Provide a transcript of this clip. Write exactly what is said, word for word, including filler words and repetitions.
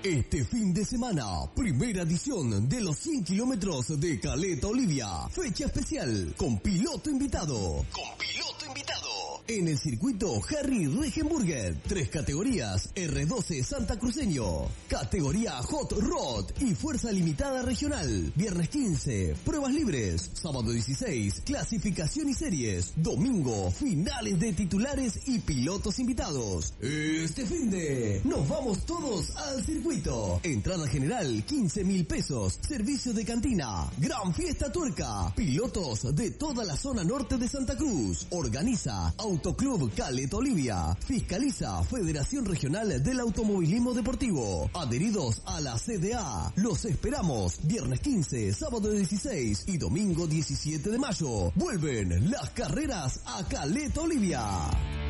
Este fin de semana, primera edición de los cien kilómetros de Caleta Olivia. Fecha especial, con piloto invitado. Con piloto invitado. En el circuito Harry Regenburger. Tres categorías, R doce Santa Cruceño. Categoría Hot Rod y Fuerza Limitada Regional. Viernes quince, pruebas libres. Sábado dieciséis, clasificación y series. Domingo, finales de titulares y pilotos invitados. Este fin de... nos vamos todos al circuito. Entrada general quince mil pesos. Servicio de cantina. Gran fiesta tuerca. Pilotos de toda la zona norte de Santa Cruz. Organiza Autoclub Caleta Olivia. Fiscaliza Federación Regional del Automovilismo Deportivo. Adheridos a la C D A. Los esperamos viernes quince, sábado dieciséis y domingo diecisiete de mayo. Vuelven las carreras a Caleta Olivia.